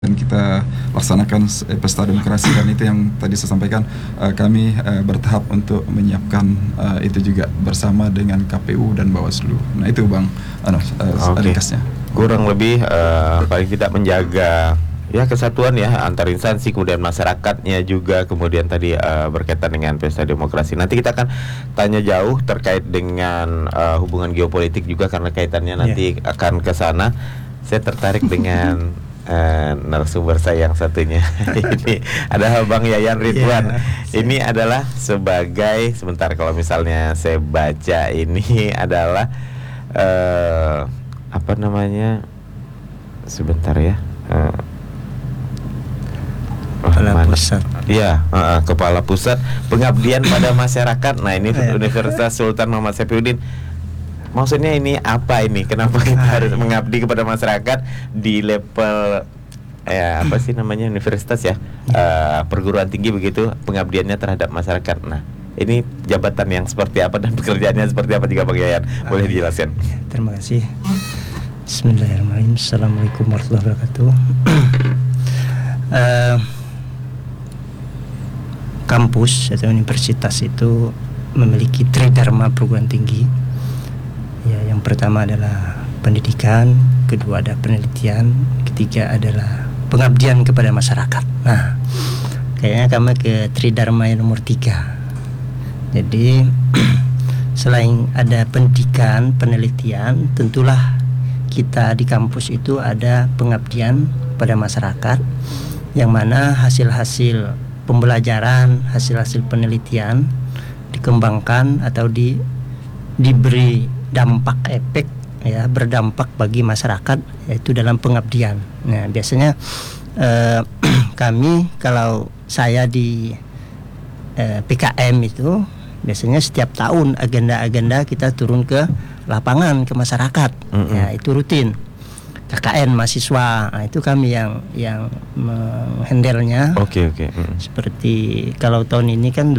dan kita laksanakan pesta demokrasi, dan itu yang tadi saya sampaikan, kami bertahap untuk menyiapkan itu juga bersama dengan KPU dan Bawaslu. Nah itu Bang, ringkasnya. Kurang lebih paling tidak menjaga ya kesatuan ya antar instansi, kemudian masyarakatnya juga, kemudian tadi berkaitan dengan pesta demokrasi. Nanti kita akan tanya jauh terkait dengan hubungan geopolitik juga, karena kaitannya nanti akan ke sana. Saya tertarik dengan narasumber saya yang satunya. Ini adalah Bang Yayan Ridwan. Ini adalah sebagai, sebentar, kalau misalnya saya baca ini adalah apa namanya, sebentar ya, Kepala Pusat. Iya, Kepala Pusat Pengabdian pada Masyarakat. Nah ini Universitas Sultan Muhammad Saifuddin. Maksudnya ini apa ini? Kenapa kita harus mengabdi kepada masyarakat di level apa sih namanya, universitas ya, perguruan tinggi begitu, pengabdiannya terhadap masyarakat. Nah ini jabatan yang seperti apa dan pekerjaannya seperti apa jika Bang Yayan boleh dijelaskan? Terima kasih. Bismillahirrahmanirrahim. Assalamualaikum warahmatullahi wabarakatuh. Kampus atau universitas itu memiliki tridharma perguruan tinggi. Ya, yang pertama adalah pendidikan, kedua ada penelitian, ketiga adalah pengabdian kepada masyarakat. Nah, kayaknya kami ke tridharma yang nomor 3. Jadi selain ada pendidikan, penelitian, tentulah kita di kampus itu ada pengabdian pada masyarakat, yang mana hasil-hasil pembelajaran, hasil-hasil penelitian dikembangkan atau diberi dampak efek ya, berdampak bagi masyarakat, yaitu dalam pengabdian. Nah biasanya kami, kalau saya di PKM itu biasanya setiap tahun agenda-agenda kita turun ke lapangan, ke masyarakat. Ya itu rutin. KKN mahasiswa, nah, itu kami yang menghandle-nya. Oke. Seperti kalau tahun ini kan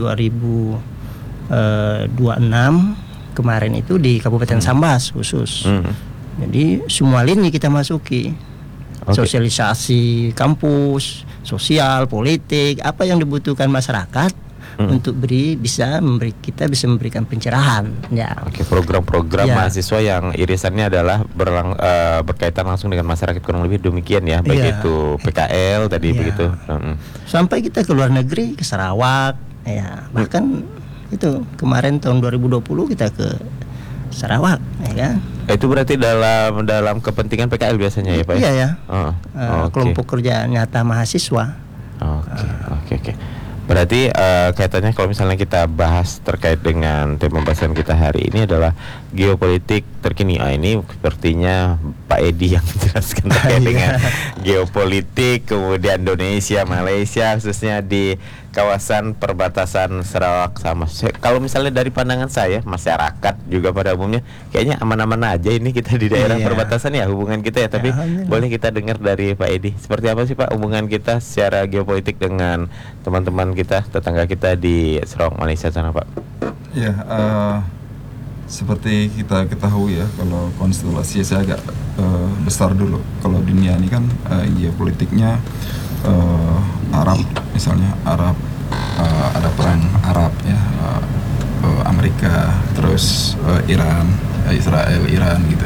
2026 kemarin itu di Kabupaten Sambas khusus. Jadi semua lini kita masuki. Sosialisasi kampus, sosial, politik, apa yang dibutuhkan masyarakat untuk kita bisa memberikan pencerahan. Ya. Oke, program-program mahasiswa yang irisannya adalah berkaitan langsung dengan masyarakat, kurang lebih demikian ya. Baik itu PKL tadi begitu. Sampai kita ke luar negeri, ke Sarawak, ya. Bahkan itu kemarin tahun 2020 kita ke Sarawak, ya kan? Itu berarti dalam kepentingan PKL biasanya ya Pak? Iya ya. Kelompok kerja nyata mahasiswa. Oke. Berarti kaitannya kalau misalnya kita bahas terkait dengan tema pembahasan kita hari ini adalah geopolitik terkini. Ini sepertinya Pak Edi yang menjelaskan terkait dengan geopolitik, kemudian Indonesia, Malaysia, khususnya di kawasan perbatasan Sarawak sama. Kalau misalnya dari pandangan saya, masyarakat juga pada umumnya kayaknya aman-aman aja ini kita di daerah perbatasan ya, hubungan kita ya. Tapi boleh kita dengar dari Pak Edi, seperti apa sih Pak hubungan kita secara geopolitik dengan teman-teman kita, tetangga kita di Sarawak, Malaysia sana Pak? Ya, seperti kita ketahui ya, kalau konstelasi saya agak besar dulu. Kalau dunia ini kan geopolitiknya Arab, misalnya Arab, ada perang Arab ya, Amerika, terus Iran, Israel, Iran gitu.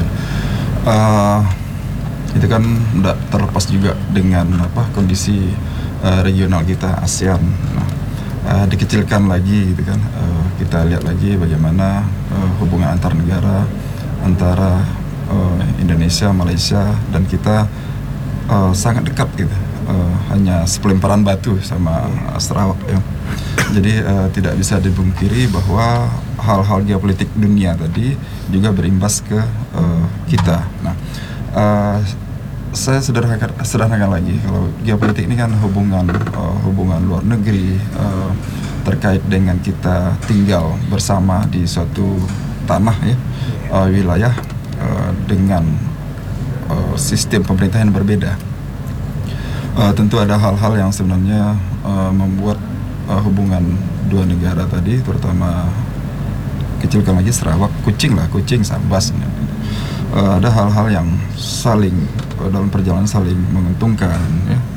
Itu kan tidak terlepas juga dengan kondisi regional kita, ASEAN. Dikecilkan lagi gitu kan, kita lihat lagi bagaimana hubungan antar negara antara Indonesia, Malaysia dan kita sangat dekat gitu. Hanya sepelemparan batu sama Sarawak ya. Jadi tidak bisa dipungkiri bahwa hal-hal geopolitik dunia tadi juga berimbas ke kita. Nah, saya sederhanakan lagi, kalau geopolitik ini kan hubungan luar negeri, terkait dengan kita tinggal bersama di suatu tanah ya, wilayah dengan sistem pemerintahan yang berbeda. Tentu ada hal-hal yang sebenarnya membuat hubungan dua negara tadi, terutama kecilkan lagi Sarawak, Kuching, Sambas, ada hal-hal yang saling dalam perjalanan saling menguntungkan, ya.